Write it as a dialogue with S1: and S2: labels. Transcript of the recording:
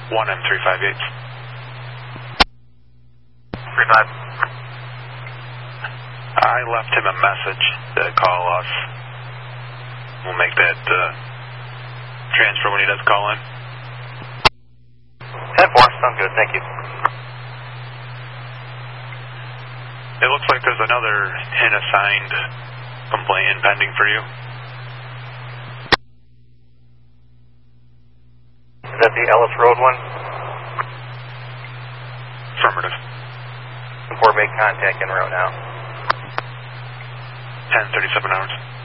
S1: 1M358.
S2: 35.
S1: I left him a message to call us. We'll make that transfer when he does call in.
S2: 10-4, sounds good, thank you.
S1: It looks like there's another unassigned complaint pending for you.
S2: Is that the Ellis Road one?
S1: Affirmative.
S2: 4, make contact en route now.
S1: 10:37 hours.